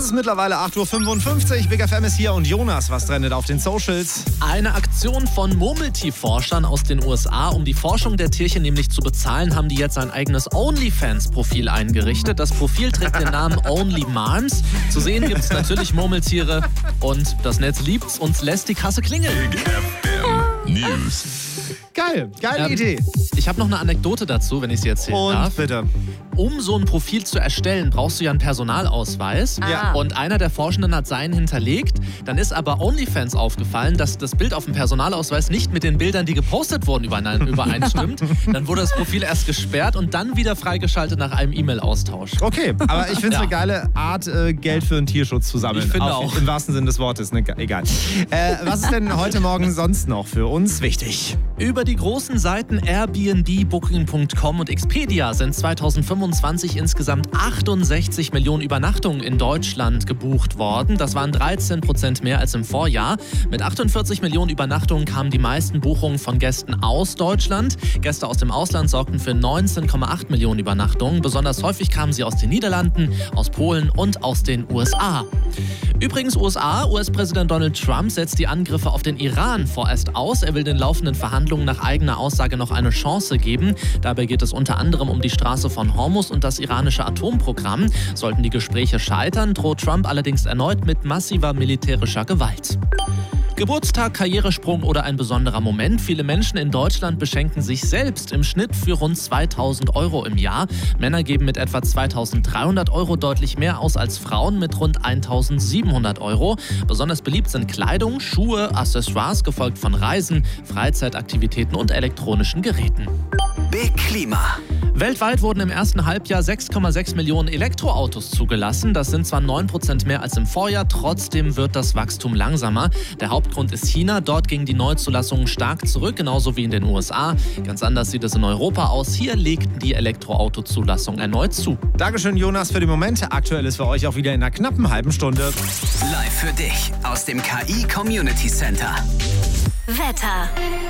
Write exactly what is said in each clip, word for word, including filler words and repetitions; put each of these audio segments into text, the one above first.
Es ist mittlerweile acht Uhr fünfundfünfzig. Big F M ist hier und Jonas, was trendet auf den Socials? Eine Aktion von Murmeltierforschern aus den U S A. Um die Forschung der Tierchen nämlich zu bezahlen, haben die jetzt ein eigenes OnlyFans-Profil eingerichtet. Das Profil trägt den Namen Only Marms. Zu sehen gibt es natürlich Murmeltiere und das Netz liebt's und lässt die Kasse klingeln. Big F M News. Geil, geile Ähm, Idee. Ich habe noch eine Anekdote dazu, wenn ich sie erzählen Und darf. bitte. Um so ein Profil zu erstellen, brauchst du ja einen Personalausweis. Ja. Und einer der Forschenden hat seinen hinterlegt. Dann ist aber OnlyFans aufgefallen, dass das Bild auf dem Personalausweis nicht mit den Bildern, die gepostet wurden, übereinstimmt. Dann wurde das Profil erst gesperrt und dann wieder freigeschaltet nach einem E-Mail-Austausch. Okay, aber ich finde es Ja. eine geile Art, äh, Geld für den Tierschutz zu sammeln. Ich finde Auf- auch. Im wahrsten Sinne des Wortes, ne? Egal. Äh, was ist denn heute Morgen sonst noch für uns wichtig? Über die großen Seiten Airbnb, Booking Punkt com und Expedia sind zweitausendfünfundzwanzig insgesamt achtundsechzig Millionen Übernachtungen in Deutschland gebucht worden. Das waren dreizehn Prozent mehr als im Vorjahr. Mit achtundvierzig Millionen Übernachtungen kamen die meisten Buchungen von Gästen aus Deutschland. Gäste aus dem Ausland sorgten für neunzehn Komma acht Millionen Übernachtungen. Besonders häufig kamen sie aus den Niederlanden, aus Polen und aus den U S A. Übrigens U S A, U S-Präsident Donald Trump setzt die Angriffe auf den Iran vorerst aus. Er will den laufenden Verhandlungen nach eigener Aussage noch eine Chance geben. Dabei geht es unter anderem um die Straße von Hormuz und das iranische Atomprogramm. Sollten die Gespräche scheitern, droht Trump allerdings erneut mit massiver militärischer Gewalt. Geburtstag, Karrieresprung oder ein besonderer Moment. Viele Menschen in Deutschland beschenken sich selbst im Schnitt für rund zweitausend Euro im Jahr. Männer geben mit etwa zweitausenddreihundert Euro deutlich mehr aus als Frauen mit rund eintausendsiebenhundert Euro. Besonders beliebt sind Kleidung, Schuhe, Accessoires, gefolgt von Reisen, Freizeitaktivitäten und elektronischen Geräten. Big Klima. Weltweit wurden im ersten Halbjahr sechs Komma sechs Millionen Elektroautos zugelassen. Das sind zwar neun Prozent mehr als im Vorjahr, trotzdem wird das Wachstum langsamer. Der Hauptgrund ist China. Dort gingen die Neuzulassungen stark zurück, genauso wie in den U S A. Ganz anders sieht es in Europa aus. Hier legten die Elektroautozulassungen erneut zu. Dankeschön, Jonas, für die Momente. Aktuell ist für euch auch wieder in einer knappen halben Stunde. Live für dich aus dem K I Community Center. Wetter.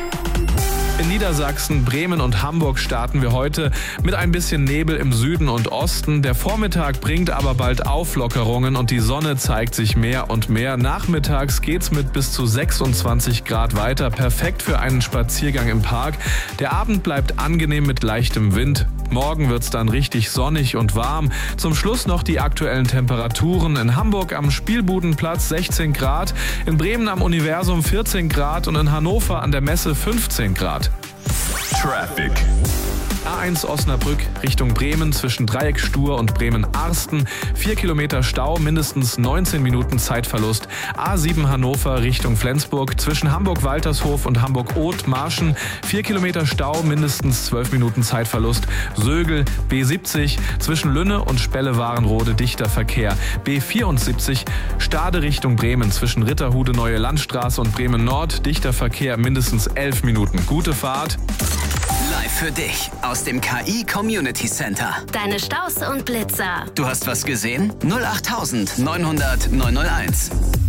In Niedersachsen, Bremen und Hamburg starten wir heute mit ein bisschen Nebel im Süden und Osten. Der Vormittag bringt aber bald Auflockerungen und die Sonne zeigt sich mehr und mehr. Nachmittags geht's mit bis zu sechsundzwanzig Grad weiter. Perfekt für einen Spaziergang im Park. Der Abend bleibt angenehm mit leichtem Wind. Morgen wird's dann richtig sonnig und warm. Zum Schluss noch die aktuellen Temperaturen. In Hamburg am Spielbudenplatz sechzehn Grad, in Bremen am Universum vierzehn Grad und in Hannover an der Messe fünfzehn Grad. Traffic. A eins Osnabrück Richtung Bremen zwischen Dreieckstuhr und Bremen-Arsten. Vier Kilometer Stau, mindestens neunzehn Minuten Zeitverlust. A sieben Hannover Richtung Flensburg zwischen Hamburg-Waltershof und Hamburg-Oth-Marschen. Vier Kilometer Stau, mindestens zwölf Minuten Zeitverlust. Sögel B siebzig zwischen Lünne und Spelle-Warenrode dichter Verkehr. B vierundsiebzig Stade Richtung Bremen zwischen Ritterhude Neue Landstraße und Bremen-Nord dichter Verkehr, mindestens elf Minuten. Gute Fahrt. Live für dich aus dem K I Community Center. Deine Staus und Blitzer. Du hast was gesehen? null acht neunhundert neunhunderteins.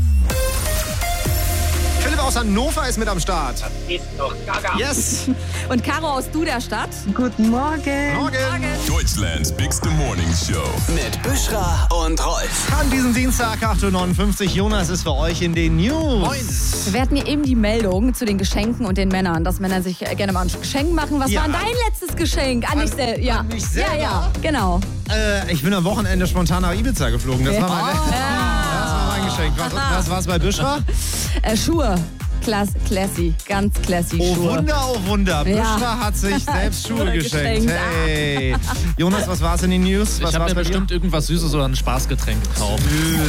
Philipp aus Hannover ist mit am Start. Ist doch gaga. Yes. Und Caro aus Duderstadt. Guten Morgen. Morgen. Deutschlands Bigste Morning Show. Mit Büschra und Rolf. An diesem Dienstag, acht Uhr neunundfünfzig. Jonas ist für euch in den News. Wir hatten hier eben die Meldung zu den Geschenken und den Männern, dass Männer sich gerne mal ein Geschenk machen. Was Ja. war denn dein letztes Geschenk? An, dich sel- ja. an mich selber? Ja, ja, genau. Äh, ich bin am Wochenende spontan nach Ibiza geflogen. Das war, meine, das war mein Geschenk. Was, was war's bei Büschra? Äh, Schuhe. Klass, classy, ganz classy Oh Schuhe. Wunder, oh Wunder. Ja. Büschra hat sich selbst Schuhe Schuhe geschenkt. geschenkt. Hey. Jonas, was war's in den News? Was Ich habe war's mir bei dir? bestimmt irgendwas Süßes oder ein Spaßgetränk gekauft.